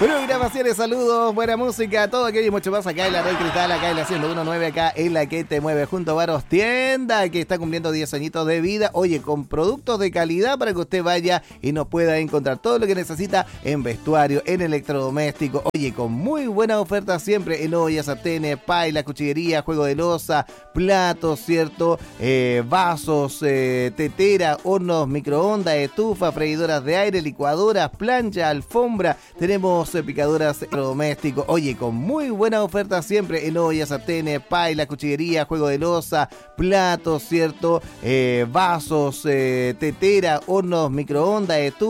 Programaciones, saludos, buena música, todo aquello y mucho más acá en la Red Cristal, acá en la 101.9, acá en la que te mueve, junto a Varos Tienda, que está cumpliendo 10 añitos de vida. Oye, con productos de calidad para que usted vaya y nos pueda encontrar todo lo que necesita en vestuario, en electrodoméstico. Oye, con muy buenas ofertas siempre en ollas, sartenes, pailas, cuchillería, juego de loza, platos, ¿cierto? Vasos, tetera, hornos, microondas, estufa, freidoras de aire, licuadoras, plancha, alfombra. Tenemos picadoras electrodomésticos. Oye, con muy buenas ofertas siempre en ollas, sartenes, pailas, cuchillería, juego de loza, platos, ¿cierto? Vasos, tetera, hornos, microondas, estufa.